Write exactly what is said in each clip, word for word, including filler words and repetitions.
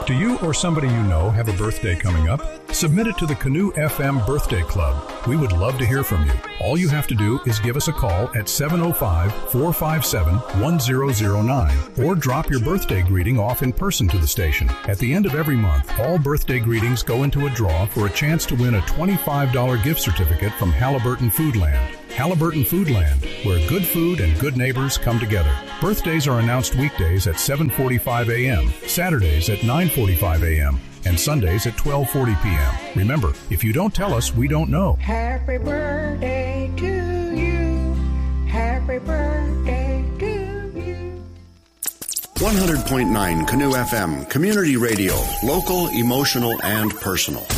Do you or somebody you know have a birthday coming up? Submit it to the Canoe F M Birthday Club. We would love to hear from you. All you have to do is give us a call at seven oh five, four five seven, one oh oh nine or drop your birthday greeting off in person to the station. At the end of every month, all birthday greetings go into a draw for a chance to win a twenty-five dollars gift certificate from Halliburton Foodland. Halliburton Foodland, where good food and good neighbors come together. Birthdays are announced weekdays at seven forty-five a.m., Saturdays at nine forty-five a.m., and Sundays at twelve forty p.m. Remember, if you don't tell us, we don't know. Happy birthday to you. Happy birthday to you. one hundred point nine Canoe F M, Community Radio, local, emotional, and personal.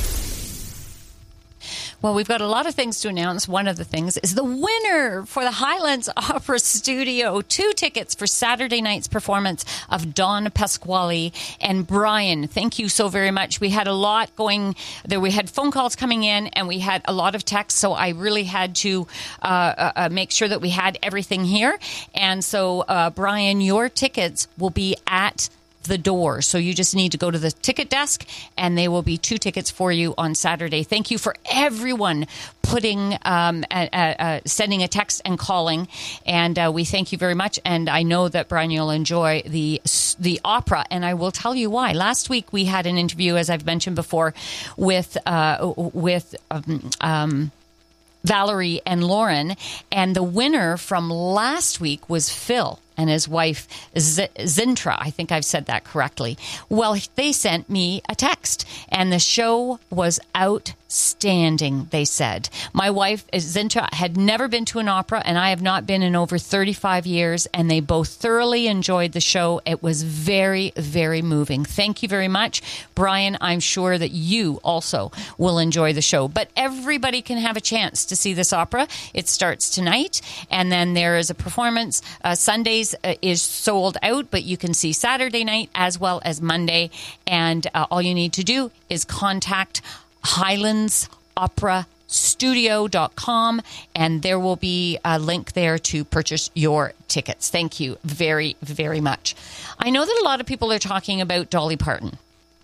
Well, we've got a lot of things to announce. One of the things is the winner for the Highlands Opera Studio. Two tickets for Saturday night's performance of Don Pasquale and Brian. Thank you so very much. We had a lot going there. We had phone calls coming in and we had a lot of texts. So I really had to uh, uh, make sure that we had everything here. And so, uh, Brian, your tickets will be at the door. So you just need to go to the ticket desk and there will be two tickets for you on Saturday. Thank you for everyone putting, um, uh, uh, sending a text and calling. And uh, we thank you very much. And I know that, Brian, you'll enjoy the the opera. And I will tell you why. Last week we had an interview, as I've mentioned before, with, uh, with, um, um Valerie and Lauren, and the winner from last week was Phil and his wife Z- Zintra. I think I've said that correctly. Well, they sent me a text, and the show was outstanding, they said. My wife, Zintra, had never been to an opera, and I have not been in over thirty-five years, and they both thoroughly enjoyed the show. It was very, very moving. Thank you very much. Brian, I'm sure that you also will enjoy the show. But everybody can have a chance to see this opera. It starts tonight, and then there is a performance. Uh, Sundays uh, is sold out, but you can see Saturday night as well as Monday. And uh, all you need to do is contact Highlands Opera studio dot com, and there will be a link there to purchase your tickets. Thank you very, very much. I know that a lot of people are talking about Dolly Parton,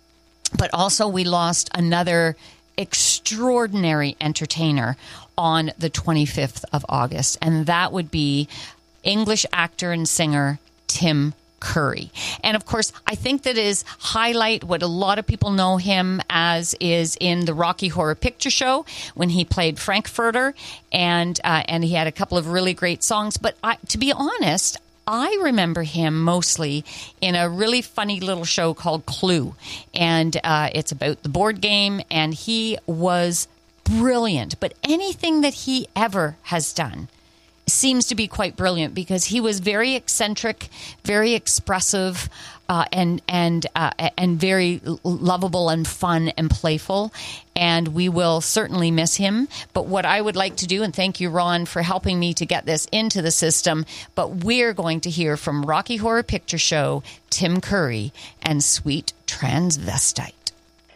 but also we lost another extraordinary entertainer on the twenty-fifth of August, and that would be English actor and singer Tim Curry. And of course, I think that is highlight what a lot of people know him as is in the Rocky Horror Picture Show when he played Frankfurter, and uh, and he had a couple of really great songs. But I, to be honest, I remember him mostly in a really funny little show called Clue, and uh, it's about the board game, and he was brilliant. But anything that he ever has done seems to be quite brilliant because he was very eccentric, very expressive, uh, and and uh, and very lovable and fun and playful. And we will certainly miss him. But what I would like to do, and thank you, Ron, for helping me to get this into the system, but we're going to hear from Rocky Horror Picture Show, Tim Curry, and Sweet Transvestite.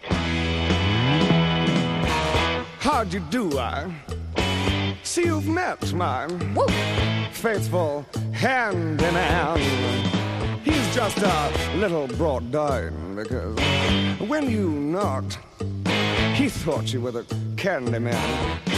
How'd you do, I? See, you've met my Woo. faithful handyman. He's just a little brought down because when you knocked, he thought you were the candy man.